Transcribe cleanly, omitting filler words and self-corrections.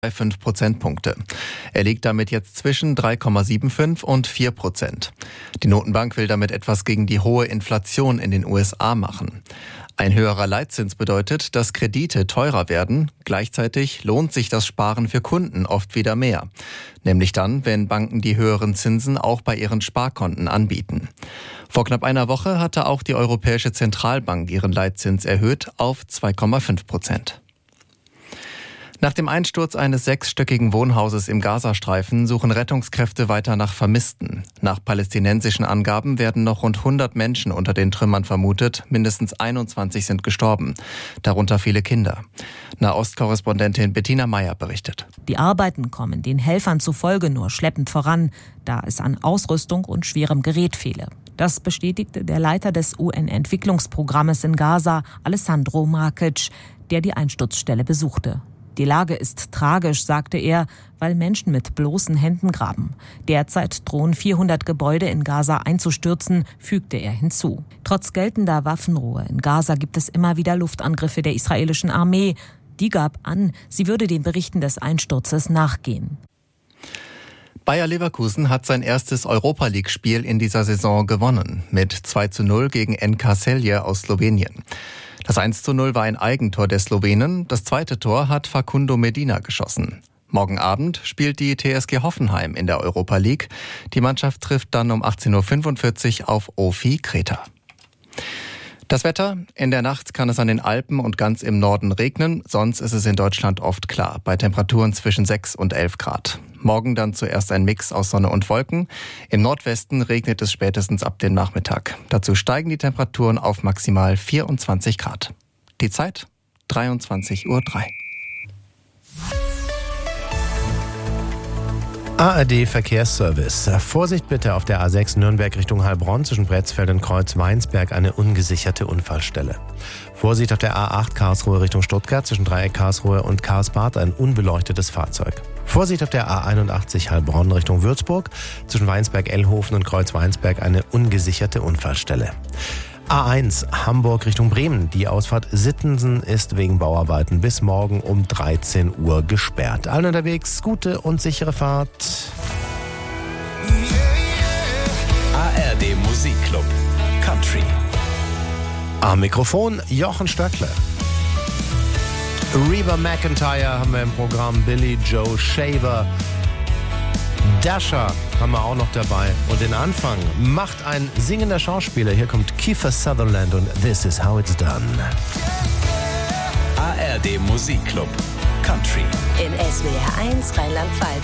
5 Prozentpunkte. Er liegt damit jetzt zwischen 3,75 und 4%. Die Notenbank will damit etwas gegen die hohe Inflation in den USA machen. Ein höherer Leitzins bedeutet, dass Kredite teurer werden. Gleichzeitig lohnt sich das Sparen für Kunden oft wieder mehr. Nämlich dann, wenn Banken die höheren Zinsen auch bei ihren Sparkonten anbieten. Vor knapp einer Woche hatte auch die Europäische Zentralbank ihren Leitzins erhöht auf 2,5%. Nach dem Einsturz eines 6-stöckigen Wohnhauses im Gazastreifen suchen Rettungskräfte weiter nach Vermissten. Nach palästinensischen Angaben werden noch rund 100 Menschen unter den Trümmern vermutet. Mindestens 21 sind gestorben, darunter viele Kinder. Nahost-Korrespondentin Bettina Meyer berichtet. Die Arbeiten kommen den Helfern zufolge nur schleppend voran, da es an Ausrüstung und schwerem Gerät fehle. Das bestätigte der Leiter des UN-Entwicklungsprogrammes in Gaza, Alessandro Markic, der die Einsturzstelle besuchte. Die Lage ist tragisch, sagte er, weil Menschen mit bloßen Händen graben. Derzeit drohen 400 Gebäude in Gaza einzustürzen, fügte er hinzu. Trotz geltender Waffenruhe in Gaza gibt es immer wieder Luftangriffe der israelischen Armee. Die gab an, sie würde den Berichten des Einsturzes nachgehen. Bayer Leverkusen hat sein erstes Europa-League-Spiel in dieser Saison gewonnen, mit 2:0 gegen NK Celje aus Slowenien. Das 1:0 war ein Eigentor der Slowenen, das zweite Tor hat Facundo Medina geschossen. Morgen Abend spielt die TSG Hoffenheim in der Europa League. Die Mannschaft trifft dann um 18:45 Uhr auf OFI Kreta. Das Wetter: In der Nacht kann es an den Alpen und ganz im Norden regnen, sonst ist es in Deutschland oft klar, bei Temperaturen zwischen 6 und 11 Grad. Morgen dann zuerst ein Mix aus Sonne und Wolken. Im Nordwesten regnet es spätestens ab dem Nachmittag. Dazu steigen die Temperaturen auf maximal 24 Grad. Die Zeit: 23:03 Uhr. ARD Verkehrsservice. Vorsicht bitte auf der A6 Nürnberg Richtung Heilbronn zwischen Bretzfeld und Kreuz-Weinsberg eine ungesicherte Unfallstelle. Vorsicht auf der A8 Karlsruhe Richtung Stuttgart zwischen Dreieck Karlsruhe und Karlsbad ein unbeleuchtetes Fahrzeug. Vorsicht auf der A81 Heilbronn Richtung Würzburg zwischen Weinsberg-Ellhofen und Kreuz-Weinsberg eine ungesicherte Unfallstelle. A1 Hamburg Richtung Bremen. Die Ausfahrt Sittensen ist wegen Bauarbeiten bis morgen um 13 Uhr gesperrt. Allen unterwegs gute und sichere Fahrt. ARD Musikclub Country. Am Mikrofon Jochen Stöckle. Reba McEntire haben wir im Programm, Billy Joe Shaver. Dasher haben wir auch noch dabei. Und den Anfang macht ein singender Schauspieler. Hier kommt Kiefer Sutherland und This Is How It's Done. ARD Musikclub Country. In SWR 1 Rheinland-Pfalz.